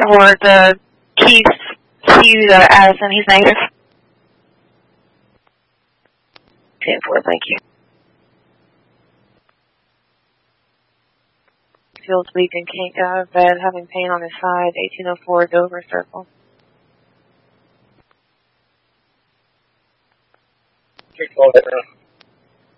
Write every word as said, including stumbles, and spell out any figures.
for the Keith Hughes uh, Addison. He's negative. ten four, thank you. Feels weak and can't get out of bed, having pain on his side. eighteen oh four, Dover Circle. Six, twelve,